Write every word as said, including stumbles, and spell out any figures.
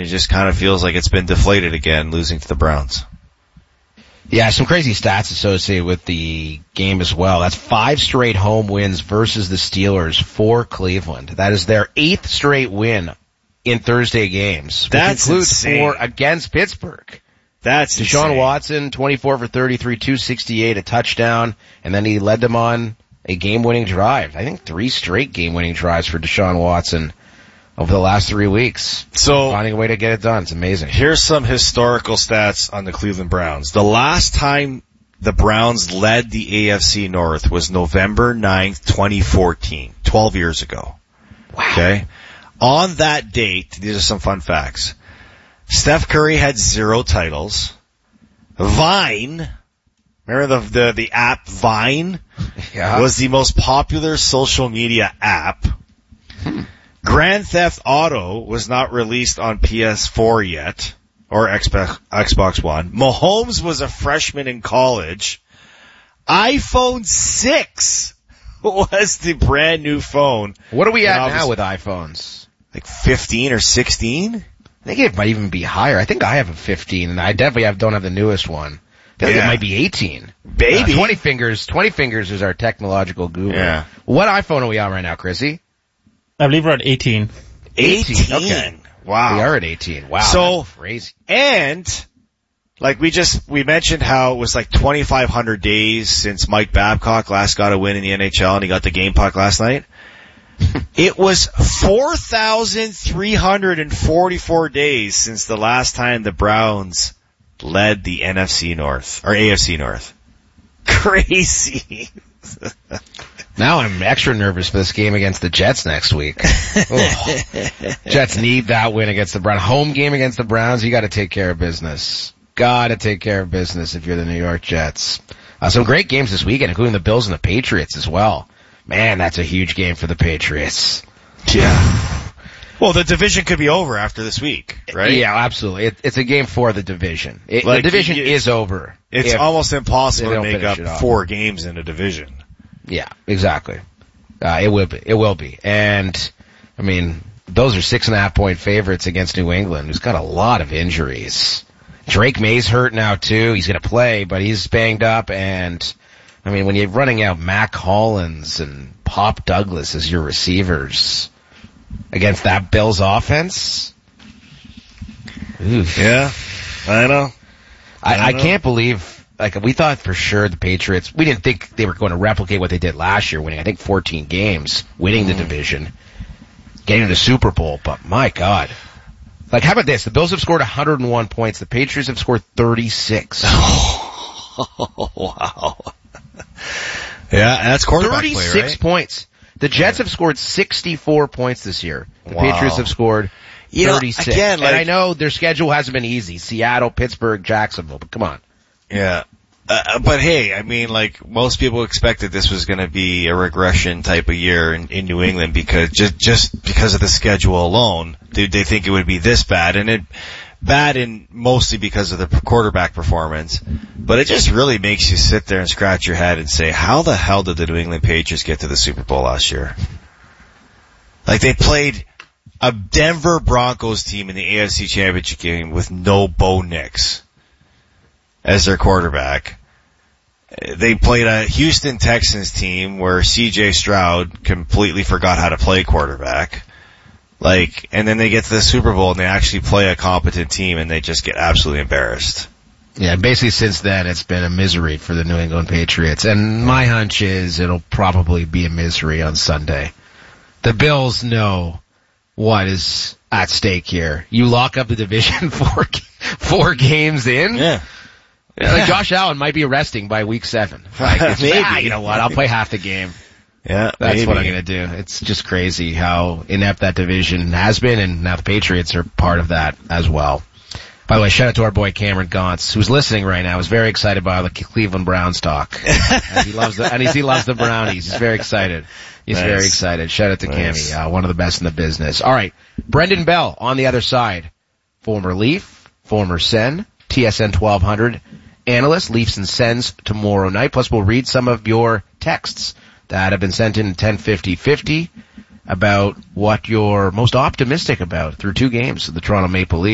it just kind of feels like it's been deflated again, losing to the Browns. Yeah, some crazy stats associated with the game as well. That's five straight home wins versus the Steelers for Cleveland. That is their eighth straight win in Thursday games. That's which includes insane. four against Pittsburgh. That's Deshaun insane. Watson, twenty-four for thirty-three, two sixty-eight, a touchdown, and then he led them on a game-winning drive. I think three straight game-winning drives for Deshaun Watson over the last three weeks. So finding a way to get it done. It's amazing. Here's some historical stats on the Cleveland Browns. The last time the Browns led the A F C North was November ninth, twenty fourteen, twelve years ago. Wow. Okay? On that date, these are some fun facts. Steph Curry had zero titles. Vine, remember the the, the app Vine? Yeah. Was the most popular social media app. Hmm. Grand Theft Auto was not released on P S four yet, or Xbox, Xbox One. Mahomes was a freshman in college. iPhone six was the brand new phone. What are we at And now with iPhones? Like fifteen or sixteen? I think it might even be higher. I think I have a fifteen, and I definitely have, don't have the newest one. I think Yeah. it might be eighteen. Baby. Uh, twenty fingers. twenty fingers is our technological guru. Yeah. What iPhone are we on right now, Chrissy? I believe we're at eighteen. eighteen. Okay. Wow. We are at eighteen. Wow. So- that's crazy. And, like we just, we mentioned how it was like twenty-five hundred days since Mike Babcock last got a win in the N H L and he got the game puck last night. It was four thousand three hundred forty-four days since the last time the Browns led the N F C North, or A F C North. Crazy. Now I'm extra nervous for this game against the Jets next week. Ugh. Jets need that win against the Browns. Home game against the Browns, you gotta take care of business. Gotta take care of business if you're the New York Jets. Uh, some great games this weekend, including the Bills and the Patriots as well. Man, that's a huge game for the Patriots. Yeah. Well, the division could be over after this week, right? Yeah, absolutely. It, it's a game for the division. It, Like, the division you- is over. It's if- almost impossible they to don't make finish up it off. four games in a division. Yeah, exactly. Uh, it will be. It will be. And, I mean, those are six and a half point favorites against New England, who's got a lot of injuries. Drake May's hurt now too. He's gonna play, but he's banged up. And, I mean, when you're running out Mac Hollins and Pop Douglas as your receivers against that Bills offense, oof. Yeah, I know. I, I I know. can't believe, like, we thought for sure the Patriots, we didn't think they were going to replicate what they did last year, winning, I think, fourteen games, winning the division, getting to the Super Bowl, but my God. Like, how about this? The Bills have scored one hundred one points. The Patriots have scored thirty-six. Oh, wow. Yeah, and that's quarterback play, thirty-six right? points. The Jets have scored sixty-four points this year. The Wow. Patriots have scored You know, thirty-six. again, like- and I know their schedule hasn't been easy. Seattle, Pittsburgh, Jacksonville, but come on. Yeah. Uh, but hey, I mean, like, most people expected this was going to be a regression type of year in, in New England because just, just because of the schedule alone, did they think it would be this bad? And it, bad in mostly because of the quarterback performance. But it just really makes you sit there and scratch your head and say, how the hell did the New England Patriots get to the Super Bowl last year? Like, they played a Denver Broncos team in the A F C Championship game with no Bo Nix as their quarterback. They played a Houston Texans team where C J Stroud completely forgot how to play quarterback. Like, and then they get to the Super Bowl and they actually play a competent team and they just get absolutely embarrassed. Yeah, basically since then it's been a misery for the New England Patriots. And my hunch is it'll probably be a misery on Sunday. The Bills know what is at stake here. You lock up the division four, four games in. Yeah. Yeah, like Josh Allen might be resting by week seven. Like, it's just, Maybe. ah, you know what? I'll play half the game. Yeah, That's maybe. what I'm going to do. It's just crazy how inept that division has been, and now the Patriots are part of that as well. By the way, shout out to our boy Cameron Gauntz, who's listening right now. He's very excited by the Cleveland Browns talk. and he loves the, and he loves the Brownies. He's very excited. He's Nice. very excited. Shout out to Nice. Cammy, uh, one of the best in the business. All right, Brendan Bell on the other side, former Leaf, former Sen, T S N twelve hundred analyst, Leafs and Sens tomorrow night. Plus, we'll read some of your texts that have been sent in ten fifty fifty about what you're most optimistic about through two games of the Toronto Maple Leafs.